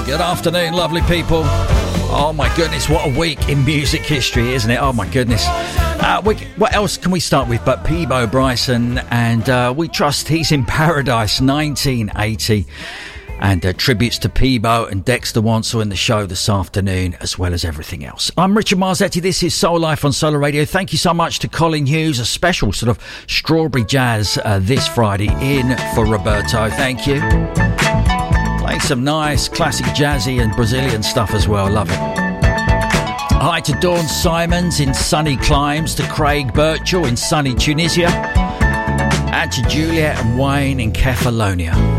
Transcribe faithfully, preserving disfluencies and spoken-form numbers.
Good afternoon, lovely people. Oh my goodness, what a week in music history, isn't it? Oh my goodness. Uh, we, what else can we start with but Peabo Bryson, and uh, we trust he's in paradise, nineteen eighty. And uh, tributes to Peabo and Dexter Wansel in the show this afternoon, as well as everything else. I'm Richard Marzetti. This is Soul Life on Solar Radio. Thank you so much to Colin Hughes, a special sort of strawberry jazz uh, this Friday in for Roberto. Thank you. Playing some nice classic jazzy and Brazilian stuff as well. Love it. Hi to Dawn Simons in sunny climes, to Craig Birchall in sunny Tunisia, and to Juliet and Wayne in Kefalonia.